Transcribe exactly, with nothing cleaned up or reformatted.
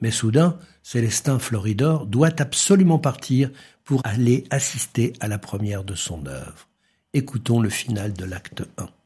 Mais soudain, Célestin Floridor doit absolument partir pour aller assister à la première de son œuvre. Écoutons le final de l'acte un.